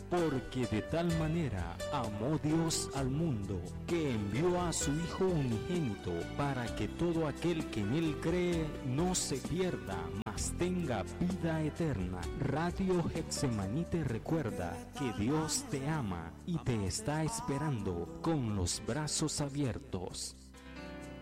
Porque de tal manera amó Dios al mundo, que envió a su Hijo unigénito, para que todo aquel que en Él cree no se pierda, mas tenga vida eterna. Radio Getsemaní te recuerda que Dios te ama y te está esperando con los brazos abiertos.